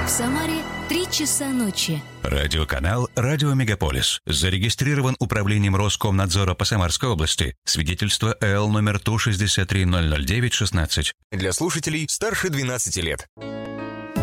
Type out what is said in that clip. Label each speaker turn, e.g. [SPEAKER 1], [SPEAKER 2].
[SPEAKER 1] В Самаре 3 часа ночи.
[SPEAKER 2] Радиоканал «Радио Мегаполис». Зарегистрирован Управлением Роскомнадзора по Самарской области. Свидетельство ЭЛ номер ТУ 6300916.
[SPEAKER 3] Для слушателей старше 12 лет.